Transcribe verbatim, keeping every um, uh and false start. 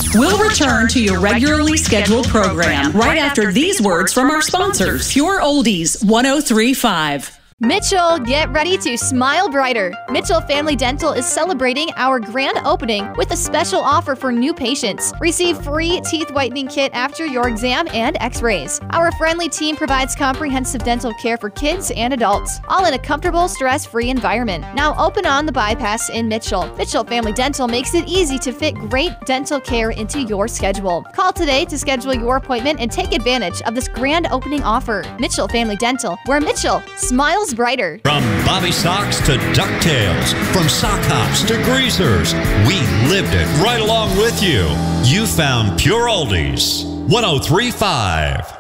We'll return to your regularly scheduled program right after these words from our sponsors. Pure Oldies one oh three point five. Mitchell, get ready to smile brighter. Mitchell Family Dental is celebrating our grand opening with a special offer for new patients. Receive free teeth whitening kit after your exam and x-rays. Our friendly team provides comprehensive dental care for kids and adults, all in a comfortable, stress-free environment. Now open on the bypass in Mitchell. Mitchell Family Dental makes it easy to fit great dental care into your schedule. Call today to schedule your appointment and take advantage of this grand opening offer. Mitchell Family Dental, where Mitchell smiles brighter. From Bobby Socks to DuckTales, from sock hops to greasers, we lived it right along with you. You found Pure Oldies one oh three point five.